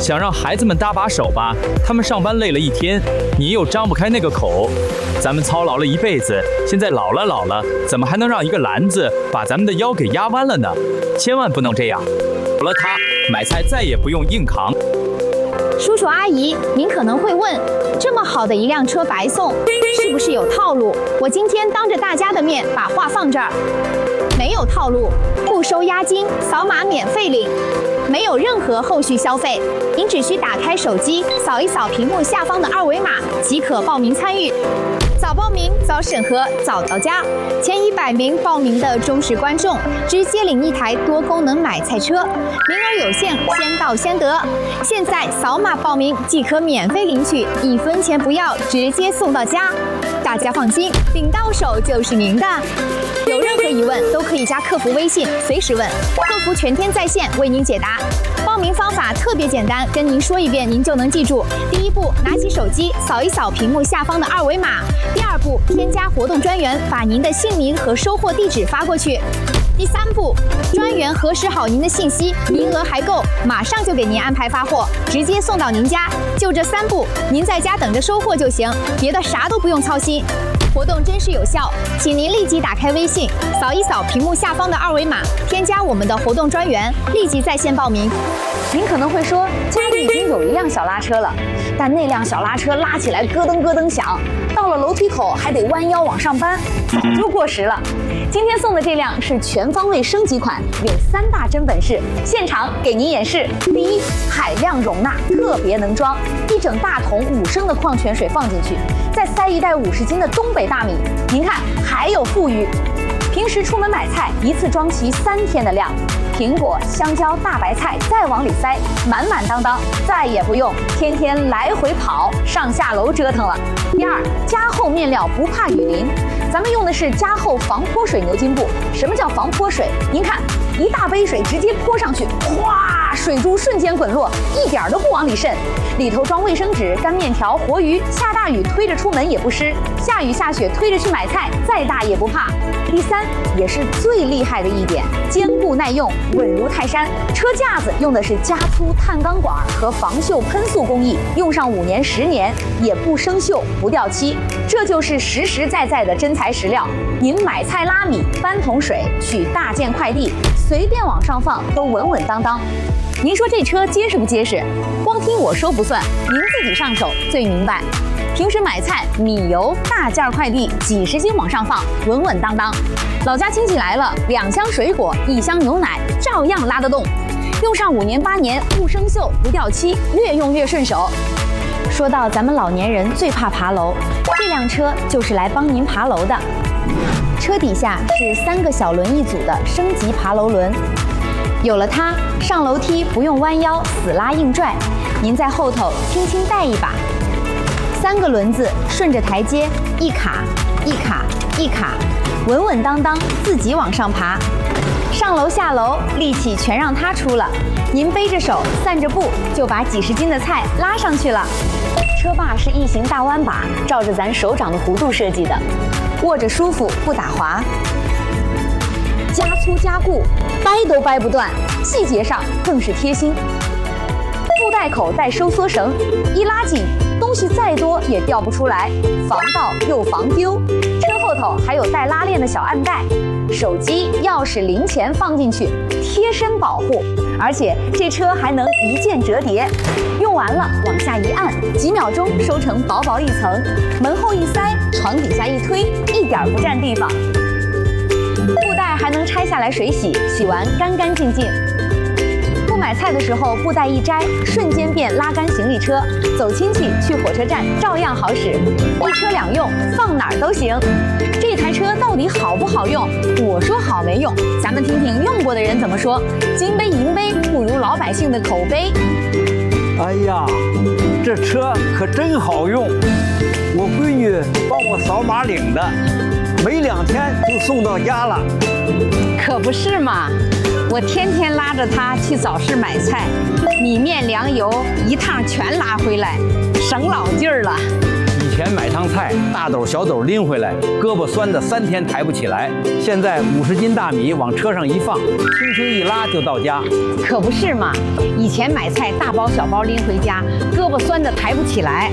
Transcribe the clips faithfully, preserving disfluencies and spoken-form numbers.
想让孩子们搭把手吧，他们上班累了一天，你又张不开那个口。咱们操劳了一辈子，现在老了老了，怎么还能让一个篮子把咱们的腰给压弯了呢？千万不能这样。有了它，买菜再也不用硬扛。 叔叔阿姨，您可能会问，这么好的一辆车白送，是不是有套路？我今天当着大家的面把话放这儿，没有套路，不收押金，扫码免费领，没有任何后续消费，您只需打开手机，扫一扫屏幕下方的二维码即可报名参与。早报名，早审核，早到家。前一百名报名的忠实观众，直接领一台多功能买菜车，名额有限，先到先得。现在扫码报名即可免费领取，一分钱不要，直接送到家。大家放心，领到手就是您的。有任何疑问都可以加客服微信，随时问，客服全天在线为您解答。报名方法特别简单，跟您说一遍您就能记住。第一步，拿起手机扫一扫屏幕下方的二维码。第二步，添加活动专员，把您的姓名和收货地址发过去。第三步，专员核实好您的信息，名额还够，马上就给您安排发货，直接送到您家。就这三步，您在家等着收货就行，别的啥都不用操心。活动真实有效，请您立即打开微信，扫一扫屏幕下方的二维码，添加我们的活动专员，立即在线报名。您可能会说，家里已经有一辆小拉车了，但那辆小拉车拉起来咯噔咯噔响，到了楼梯口还得弯腰往上搬，早就过时了。今天送的这辆是全方位升级款，有三大真本事，现场给您演示。第一，海量容纳，特别能装，一整大桶五升的矿泉水放进去，再塞一袋五十斤的东北大米，您看还有富余。平时出门买菜，一次装齐三天的量，苹果、香蕉、大白菜再往里塞，满满当当，再也不用天天来回跑、上下楼折腾了。第二，加厚面料不怕雨淋，咱们用的是加厚防泼水牛津布。什么叫防泼水？您看，一大杯水直接泼上去，哗，水珠瞬间滚落，一点都不往里渗。里头装卫生纸、干面条、活鱼，下大雨推着出门也不湿，下雨下雪推着去买菜，再大也不怕。第三，也是最厉害的一点，坚固耐用，稳如泰山。车架子用的是加粗碳钢管和防锈喷塑工艺，用上五年十年也不生锈不掉漆，这就是实实在在的真材实料。您买菜拉米、搬桶水、取大件快递，随便往上放都稳稳当当。您说这车结实不结实？光听我说不算，您自己上手最明白。平时买菜、米油、大件快递，几十斤往上放，稳稳当当。老家亲戚来了，两箱水果、一箱牛奶，照样拉得动。用上五年八年，不生锈不掉漆，越用越顺手。说到咱们老年人最怕爬楼，这辆车就是来帮您爬楼的。车底下是三个小轮一组的升级爬楼轮，有了它，上楼梯不用弯腰死拉硬拽，您在后头轻轻带一把。三个轮子顺着台阶一卡一卡一卡，稳稳当当自己往上爬。上楼下楼力气全让它出了，您背着手散着步就把几十斤的菜拉上去了。车把是异形大弯把，照着咱手掌的弧度设计的，握着舒服不打滑。加粗加固，掰都掰不断，细节上更是贴心。布袋口带收缩绳，一拉紧，东西再多也掉不出来，防盗又防丢。车后头还有带拉链的小暗袋，手机、钥匙、零钱放进去，贴身保护。而且这车还能一键折叠，用完了往下一按，几秒钟收成薄薄一层，门后一塞，床底下一推，一点不占地方。布袋还能拆下来水洗，洗完干干净净。不买菜的时候，布袋一摘，瞬间变拉杆行李车，走亲戚去火车站照样好使，一车两用，放哪儿都行。这台车到底好不好用？我说好没用，咱们听听用过的人怎么说。金杯银杯不如老百姓的口碑。 哎呀，这车可真好用，我闺女帮我扫码领的，没两天就送到家了。 可不是嘛，我天天拉着它去早市买菜，米面粮油一趟全拉回来，省老劲儿了。 你前买趟菜，大斗小斗拎回来，胳膊酸的三天抬不起来。现在五十斤大米往车上一放，轻轻一拉就到家。 可不是嘛，以前买菜大包小包拎回家，胳膊酸的抬不起来。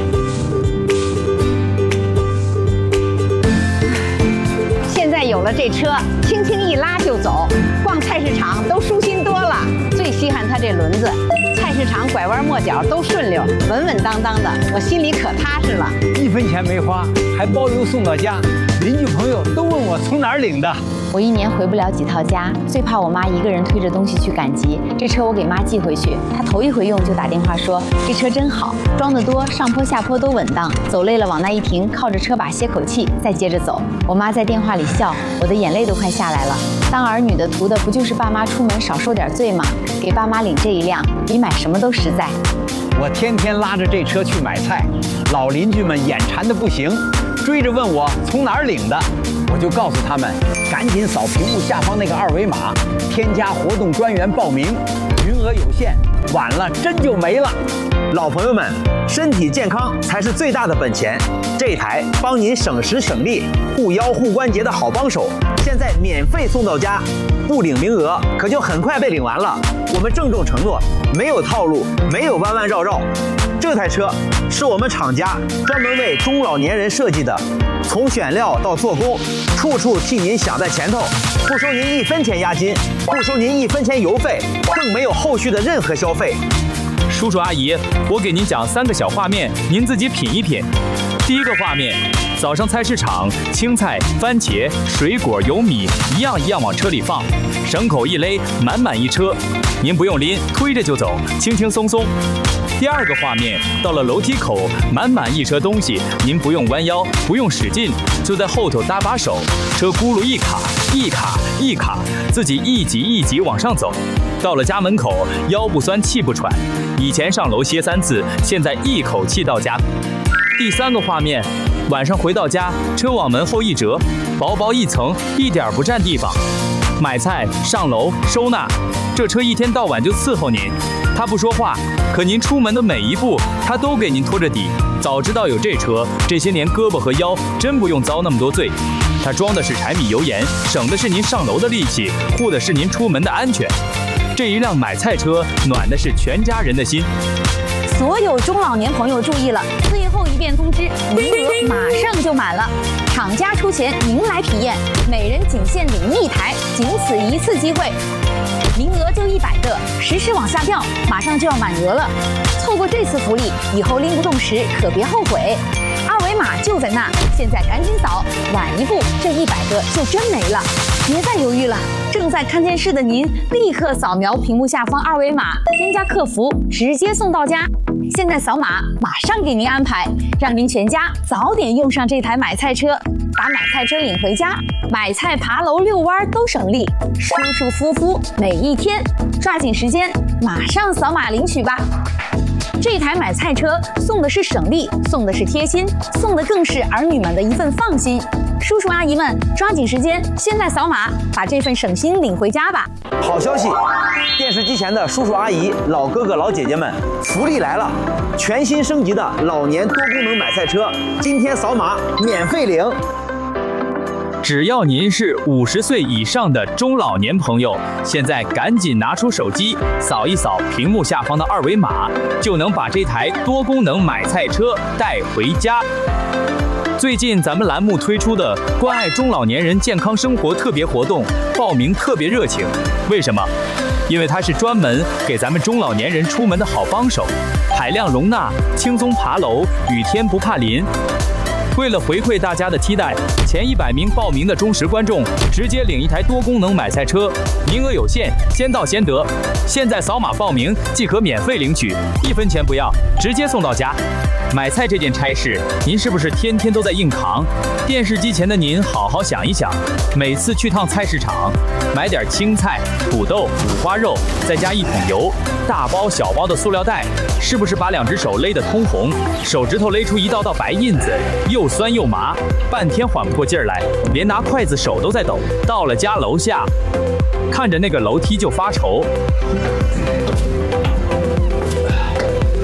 现在有了这车，轻轻一拉就走，逛菜市场都舒心多了。最稀罕它这轮子，菜市场拐弯抹角都顺溜，稳稳当当的，我心里可踏实了。 一分钱没花，还包邮送到家，邻居朋友都问我从哪儿领的。 我一年回不了几趟家，最怕我妈一个人推着东西去赶集。这车我给妈寄回去，她头一回用就打电话说这车真好，装得多，上坡下坡都稳当，走累了往那一停，靠着车把歇口气，再接着走。我妈在电话里笑，我的眼泪都快下来了。当儿女的图的不就是爸妈出门少受点罪吗？给爸妈领这一辆，比买什么都实在。 我天天拉着这车去买菜，老邻居们眼馋的不行，追着问我从哪儿领的。我就告诉他们，赶紧扫屏幕下方那个二维码，添加活动专员报名，名额有限，晚了真就没了。 老朋友们，身体健康才是最大的本钱。这台帮您省时省力、护腰护关节的好帮手，现在免费送到家，不领名额可就很快被领完了。我们郑重承诺，没有套路，没有弯弯绕绕。这台车是我们厂家专门为中老年人设计的，从选料到做工，处处替您想在前头，不收您一分钱押金，不收您一分钱邮费，更没有后续的任何消费。 叔叔阿姨，我给您讲三个小画面，您自己品一品。第一个画面，早上菜市场，青菜、番茄、水果、油米一样一样往车里放，绳口一勒，满满一车，您不用拎，推着就走，轻轻松松。第二个画面，到了楼梯口，满满一车东西，您不用弯腰，不用使劲，就在后头搭把手，车轱辘一卡一卡一卡，自己一级一级往上走。到了家门口，腰不酸气不喘，以前上楼歇三次，现在一口气到家。第三个画面，晚上回到家，车往门后一折，薄薄一层，一点不占地方。买菜、上楼、收纳，这车一天到晚就伺候您。他不说话，可您出门的每一步，他都给您拖着底。早知道有这车，这些年胳膊和腰真不用遭那么多罪。它装的是柴米油盐，省的是您上楼的力气，护的是您出门的安全。这一辆买菜车，暖的是全家人的心。 所有中老年朋友注意了，最后一遍通知，名额马上就满了，厂家出钱，您来体验，每人仅限领一台，仅此一次机会，名额就一百个，实时往下掉，马上就要满额了。错过这次福利，以后拎不动时可别后悔。二维码就在那，现在赶紧扫，晚一步这一百个就真没了。别再犹豫了，正在看电视的您，立刻扫描屏幕下方二维码，添加客服，直接送到家。现在扫码，马上给您安排，让您全家早点用上这台买菜车，把买菜车领回家，买菜、爬楼、遛弯都省力，舒舒服服每一天。抓紧时间，马上扫码领取吧。这台买菜车送的是省力，送的是贴心，送的更是儿女们的一份放心。叔叔阿姨们，抓紧时间，现在扫码，把这份省心领回家吧。 好消息，电视机前的叔叔阿姨、老哥哥老姐姐们，福利来了！全新升级的老年多功能买菜车，今天扫码免费领。 只要您是五十岁以上的中老年朋友，现在赶紧拿出手机扫一扫屏幕下方的二维码，就能把这台多功能买菜车带回家。最近咱们栏目推出的关爱中老年人健康生活特别活动，报名特别热情。为什么？因为它是专门给咱们中老年人出门的好帮手，海量容纳，轻松爬楼，雨天不怕淋。为了回馈大家的期待，前一百名报名的忠实观众直接领一台多功能买菜车，名额有限，先到先得。现在扫码报名即可免费领取，一分钱不要，直接送到家。买菜这件差事，您是不是天天都在硬扛？电视机前的您好好想一想，每次去趟菜市场，买点青菜、土豆、五花肉，再加一桶油，大包小包的塑料袋，是不是把两只手勒得通红，手指头勒出一道道白印子，又酸又麻，半天缓不过劲儿来，连拿筷子手都在抖。到了家楼下，看着那个楼梯就发愁。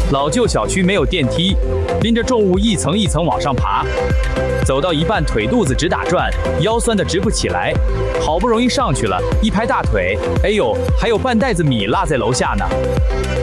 老旧小区没有电梯，拎着重物一层一层往上爬，走到一半腿肚子直打转，腰酸得直不起来。好不容易上去了，一拍大腿，哎呦，还有半袋子米落在楼下呢。